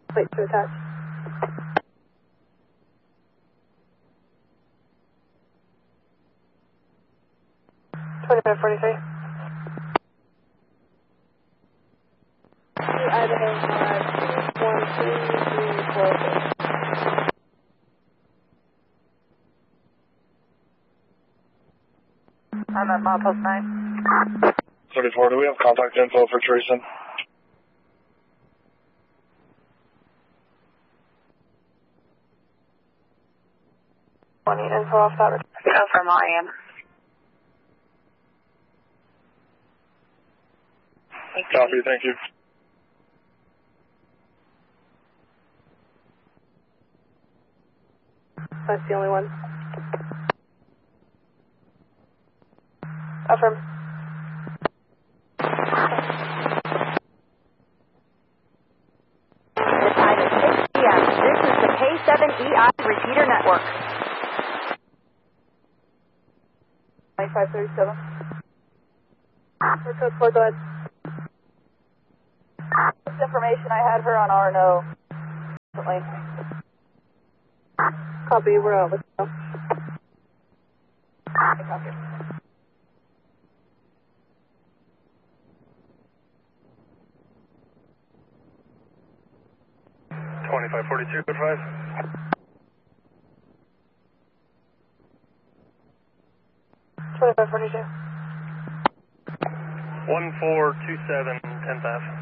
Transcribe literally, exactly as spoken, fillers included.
Wait to attach. twenty-five forty-three. Idaho five, one, two, three, four, six. I'm at milepost nine. thirty-four, do we have contact info for Teresa? twenty info off that return. Go from I am. Copy, thank you. That's the only one. Affirm. The time is six p m This is the K seven E I repeater network. twenty-five thirty-seven. Code four, go ahead. This information, I had her on R and O. Copy, we're out. Let's go. Copy. twenty-five forty-two, good five. twenty-five forty-two. one four two seven, ten five.